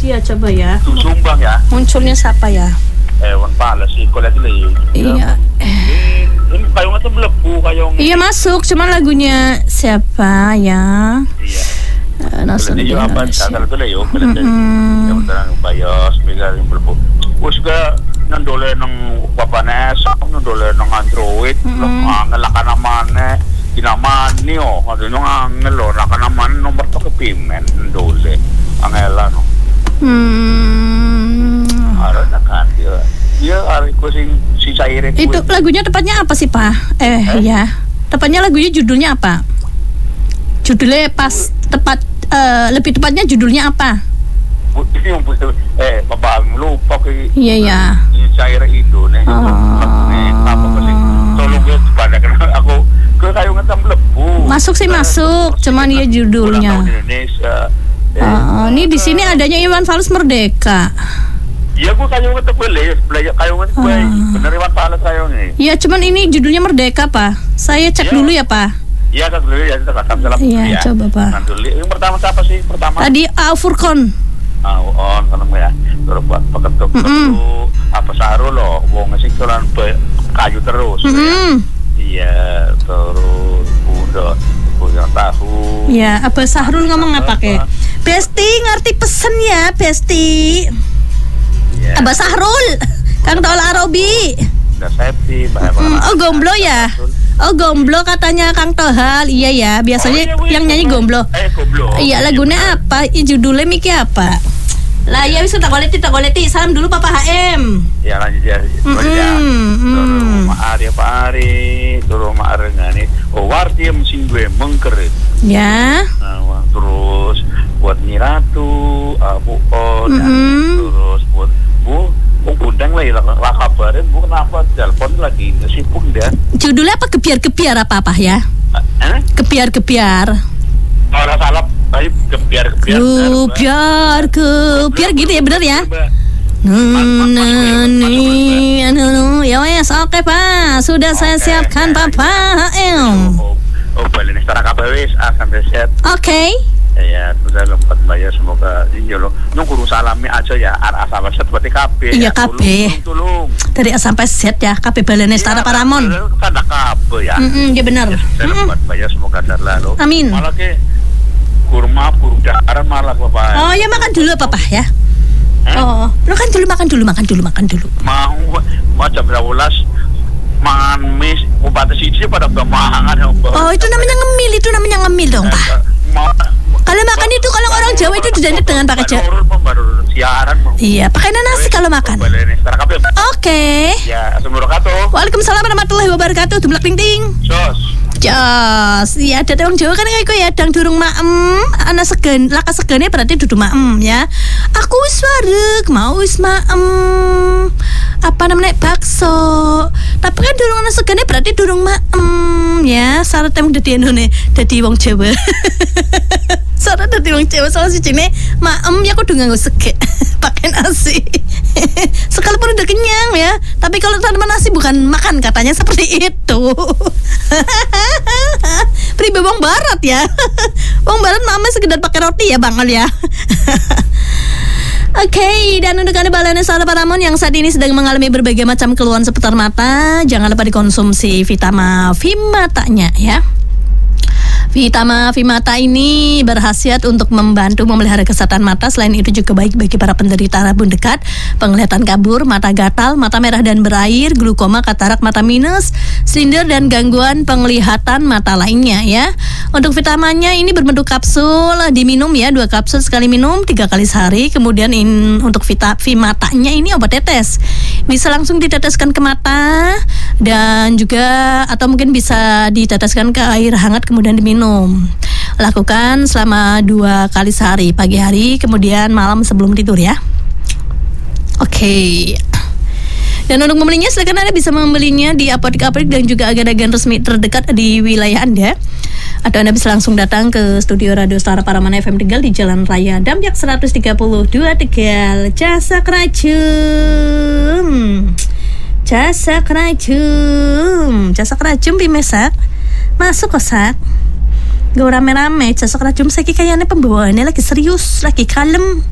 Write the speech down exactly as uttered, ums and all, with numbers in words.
ya, coba ya. Sumbang ya. Munculnya siapa ya? Ewan pala sih, kulit dulu. Iya. Ini kayong itu melebu kayong. Iya masuk, cuman lagunya siapa ya? Iya. Nasr Ini juga apa? Kata itu lah yuk. Kulit Mm-mm. yang terang bayos, mereka yang melebu. Us juga nandole nang papanes, nandole nang Android, ngelakan namanya. Kinamani oh, kasi nung angel oh, naka naman nomor to kepimen, ndole, angela no. Hmm. Ara na kan dia. Dia ari ko si si Caire. Itu lagunya tepatnya apa sih, Pak? Eh, eh? ya. Tepatnya lagunya judulnya apa? Judulnya pas tepat uh, lebih tepatnya judulnya apa? Yung eh baba lupa ko. Iya ya. Si Caire itu nih. Nih, apa kasi tolong gue pada kan aku kayu ngetam lebu. Masuk sih masuk, cuman dia judulnya. Indonesia. Oh, ini di sini adanya Iwan Fals Merdeka. Iya, gua kayu ngetam boleh, belajar kayu ngetam boleh. Bener Iwan Fals kayu nih. Iya, cuman ini judulnya Merdeka, Pak. Saya cek dulu ya, Pak. Iya, cek dulu ya, kita kasam salam. Iya, coba, Pak. Nanti yang pertama siapa sih? Pertama. Tadi Al Furqon. Ah, on kalau ya. Terus buat peketuk itu apa saru loh, wong sing dolan kayu terus. Iya, terus udah punya tahu. Ya, Abah Sahrul ngomong apa ke? Besti ngerti pesen ya, Besti. Ya. Abah Sahrul, Kang Tol Arobi. Udah safety, mm, oh gomblo ya? Oh gomblo katanya Kang Tohal. Iya ya, biasanya oh, iya, yang nyanyi gomblo. Eh gomblo. Iya, lagunya apa? Judulnya Miki apa? Lah ya wis tak goleti tak goleti. Salam dulu Papa H M. Ya lanjut ya. Lanjut ya. Terus Ari Pak Ari, terus Ari ngani. Oh warti mesin gue mengkerit. Ya. Nah, terus buat Nyiratu, Abu On, terus buat Bu, Bu undang lah lah kabarin Bu kenapa telepon lagi sibuk dia. Judulnya apa? Kebiar-kebiar apa-apa ya? Eh? Kebiar-kebiar. Salah salah. Ayo kebiar kebiar kebiar kebiar gitu ya, benar ya? Nani anu ya wes oke Pak, sudah saya siapkan Papa M. Oh balik nih secara K P W akan reset. Oke. Ya sudah lompat bayar semoga ini loh. Nung kurung salami aja ya ar sampai set berarti K P. Iya K P. Tolong. Dari A sampai Z ya K P Balai Nestara Paramon. Kan ada K P ya. Heeh, ya benar. Lompat bayar semoga lalu. Amin. Malah ke kurma purdaran malah Bapak. Oh ya makan dulu Papa ya. Eh? Oh, lo kan dulu makan dulu makan dulu makan dulu. Mau macam berawulas mangan mis obat siji pada kemangan. Oh itu namanya ngemil itu namanya ngemil dong Pak. Kalau makan itu kalau orang Jawa itu identik dengan pakai Jawa. Iya pakai nasi kalau makan. Oke. Okay. Ya assalamualaikum. Waalaikumsalam warahmatullahi wabarakatuh. Dumlak ting ting. Jos. Jos, iya ada orang Jawa kan kayak ya dang durung maem, ana segen, laka segene berarti dudu maem ya. Aku wis wareg, mau wis maem. Apa namanya bakso. Tapi kan durung ana segene berarti durung maem ya. Syarat emang dadi enone, dadi wong Jawa. Syarat dadi wong Jawa salah sijine maem ya kudu nganggo sege. Pakai nasi. Sekalipun udah kenyang ya, tapi kalau tanpa nasi bukan makan katanya seperti itu. Pribe wong barat ya. Wong barat mama sekedar pakai roti ya Bang ya. Oke, okay, dan untuk Anda Balai Nestara Paramon yang saat ini sedang mengalami berbagai macam keluhan seputar mata, jangan lupa dikonsumsi Vitama Vimatanya ya. Vitama Vimata ini berkhasiat untuk membantu memelihara kesehatan mata. Selain itu juga baik bagi para penderita rabun dekat, penglihatan kabur, mata gatal, mata merah dan berair, glukoma, katarak, mata minus, silinder dan gangguan penglihatan mata lainnya ya. Untuk vitamanya ini berbentuk kapsul, diminum ya, dua kapsul sekali minum, tiga kali sehari. Kemudian in, untuk vita, Vimatanya ini obat tetes, bisa langsung diteteskan ke mata dan juga atau mungkin bisa diteteskan ke air hangat kemudian diminum. Lakukan selama dua kali sehari, pagi hari kemudian malam sebelum tidur ya. Oke. Okay. Dan untuk membelinya silakan Anda bisa membelinya di apotek-apotek dan juga agen-agen resmi terdekat di wilayah Anda. Atau Anda bisa langsung datang ke studio Radio Setara Paramana F M Tegal di Jalan Raya Damyak seratus tiga puluh dua Tegal. Jasa Kerajum. Jasa Kerajum. Jasa Kerajum pimesak. Masuk kosak. Gak rame-rame, Jasa Kerajum saiki kayaknya pembawaannya lagi serius, lagi kalem.